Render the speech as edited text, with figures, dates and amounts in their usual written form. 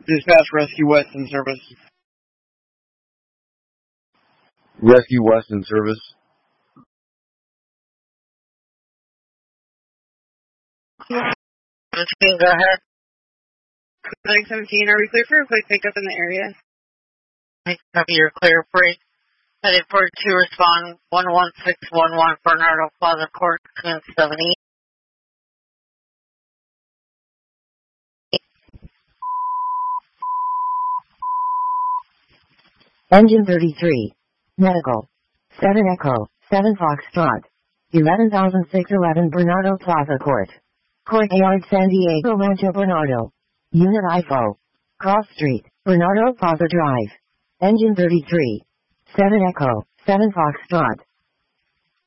Dispatch Rescue West in service. Rescue West in service. Go ahead. 917, are we clear for a quick pickup in the area? Copy, you're clear. Freight headed for 2 respond 11611 Bernardo Plaza Court, 70. Engine 33. Medical. 7 Echo, 7 Foxtrot. 11,611 Bernardo Plaza Court. Courtyard San Diego Rancho Bernardo. Unit IFO. Cross Street, Bernardo Plaza Drive. Engine 33. 7 Echo, 7 Foxtrot.